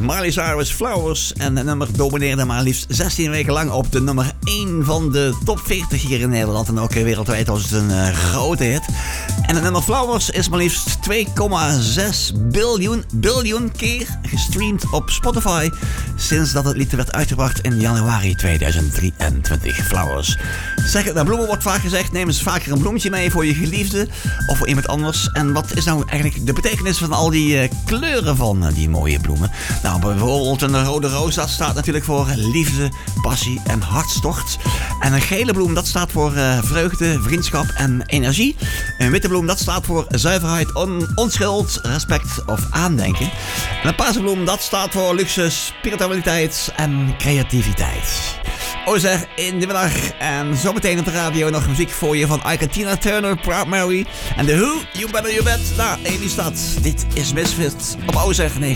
Miley Cyrus Flowers. En het nummer domineerde maar liefst 16 weken lang op de nummer 1 van de top 40 hier in Nederland. En ook wereldwijd was het een grote hit. En het nummer Flowers is maar liefst 2,6 biljoen keer gestreamd op Spotify sinds dat het lied werd uitgebracht in januari 2023. Flowers. Zeg het naar bloemen wordt vaak gezegd. Neem eens vaker een bloemetje mee voor je geliefde of voor iemand anders. En wat is nou eigenlijk de betekenis van al die kleuren van die mooie bloemen? Nou, bijvoorbeeld een rode roos, dat staat natuurlijk voor liefde, passie en hartstocht. En een gele bloem, dat staat voor vreugde, vriendschap en energie. Een witte bloem, dat staat voor zuiverheid, onschuld, respect of aandenken. En een paarse bloem, dat staat voor luxe, spiritualiteit en creativiteit. Ozer in de middag. En zometeen op de radio nog muziek voor je van Ike Tina Turner, Proud Mary. En The Who, You Better You Bet. Nou, in die stad. Dit is Misfits op Ozer 89.3.